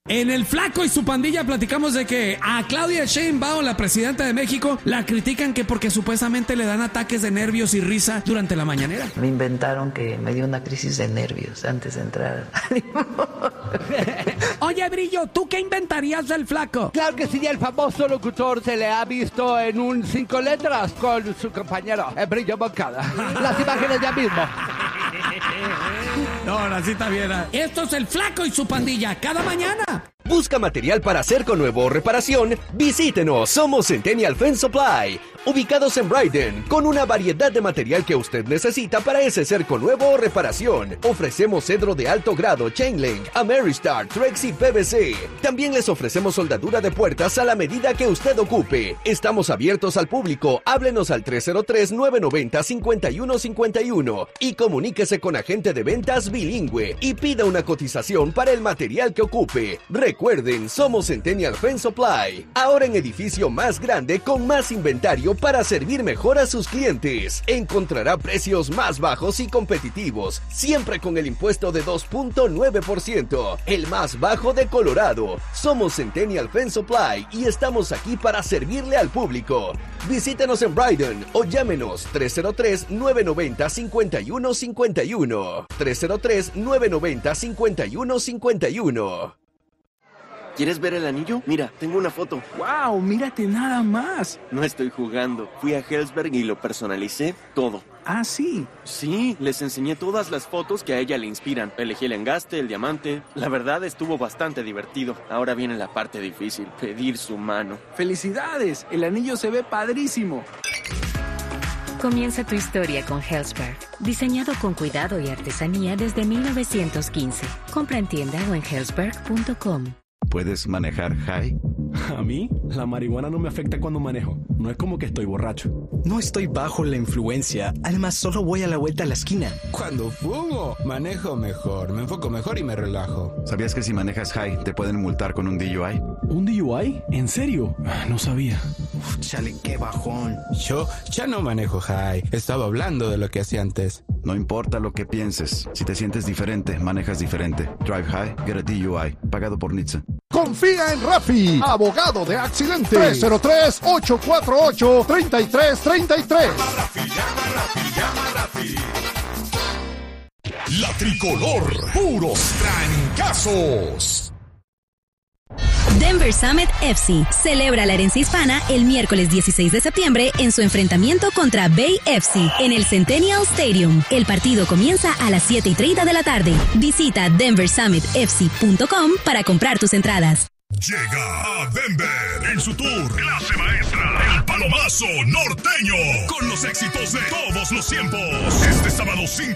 En El Flaco y su pandilla platicamos de que a Claudia Sheinbaum, la presidenta de México, la critican que porque supuestamente le dan ataques de nervios y risa durante la mañanera. Me inventaron que me dio una crisis de nervios antes de entrar. Oye, Brillo, ¿tú qué inventarías del Flaco? Claro que sí, el famoso locutor se le ha visto en un 5 letras con su compañero, Brillo Moncada. Las imágenes ya mismo. No, así está bien. Esto es El Flaco y su pandilla, cada mañana. ¿Busca material para cerco nuevo o reparación? Visítenos, somos Centennial Fence Supply, ubicados en Brighton, con una variedad de material que usted necesita para ese cerco nuevo o reparación. Ofrecemos cedro de alto grado, Chain Link, Ameristar, Trex y PVC. También les ofrecemos soldadura de puertas a la medida que usted ocupe. Estamos abiertos al público, háblenos al 303-990-5151 y comuníquese con agente de ventas bilingüe y pida una cotización para el material que ocupe. Recuerden, somos Centennial Fence Supply, ahora en edificio más grande con más inventario para servir mejor a sus clientes. Encontrará precios más bajos y competitivos, siempre con el impuesto de 2.9%, el más bajo de Colorado. Somos Centennial Fence Supply y estamos aquí para servirle al público. Visítenos en Brighton o llámenos 303-990-5151. 303-990-5151. ¿Quieres ver el anillo? Mira, tengo una foto. ¡Wow! Mírate nada más. No estoy jugando. Fui a Helzberg y lo personalicé todo. ¿Ah, sí? Sí, les enseñé todas las fotos que a ella le inspiran. Elegí el engaste, el diamante. La verdad estuvo bastante divertido. Ahora viene la parte difícil, pedir su mano. ¡Felicidades! El anillo se ve padrísimo. Comienza tu historia con Helzberg. Diseñado con cuidado y artesanía desde 1915. Compra en tienda o en helzberg.com. ¿Puedes manejar high? A mí, la marihuana no me afecta cuando manejo. No es como que estoy borracho. No estoy bajo la influencia. Además, solo voy a la vuelta a la esquina. Cuando fumo, manejo mejor, me enfoco mejor y me relajo. ¿Sabías que si manejas high te pueden multar con un DUI? ¿Un DUI? ¿En serio? No sabía. Chale, qué bajón. Yo ya no manejo high. Estaba hablando de lo que hacía antes. No importa lo que pienses. Si te sientes diferente, manejas diferente. Drive high, get a DUI. Pagado por NHTSA. Confía en Rafi, abogado de accidentes. 303-848-3333. Llama Rafi. La Tricolor, puros trancazos. Denver Summit FC celebra la herencia hispana el miércoles 16 de septiembre en su enfrentamiento contra Bay FC en el Centennial Stadium. El partido comienza a las 7:30 de la tarde. Visita denversummitfc.com para comprar tus entradas. Llega a Denver en su tour Clase Maestra, el palomazo norteño, con los éxitos de todos los tiempos. Este sábado 5